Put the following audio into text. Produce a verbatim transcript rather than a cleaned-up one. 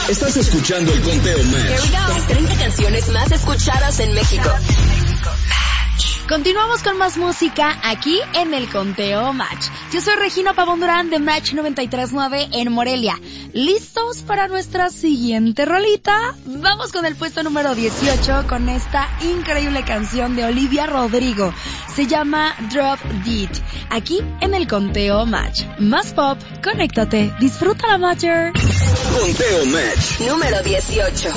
Estás escuchando el Conteo Match. Las treinta canciones más escuchadas en México. Continuamos con más música aquí en el Conteo Match. Yo soy Regina Pavón Durán de Match noventa y tres punto nueve en Morelia. ¿Listos para nuestra siguiente rolita? Vamos con el puesto número dieciocho con esta increíble canción de Olivia Rodrigo. Se llama Drop Dead. Aquí en el Conteo Match. Más pop, conéctate, disfruta la Matcher. Conteo Match Número dieciocho.